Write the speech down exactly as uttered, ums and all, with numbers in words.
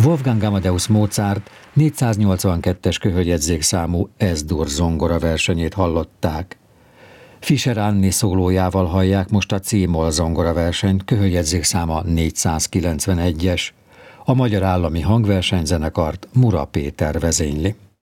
Wolfgang Amadeus Mozart négyszáznyolcvankettes köhögjegyzékszámú Es-dur zongora versenyét hallották. Fischer Anni szólójával hallják most a C-moll zongora versenyt, köhögjegyzékszáma négyszázkilencvenegyes. A Magyar Állami Hangversenyzenekart Mura Péter vezényli.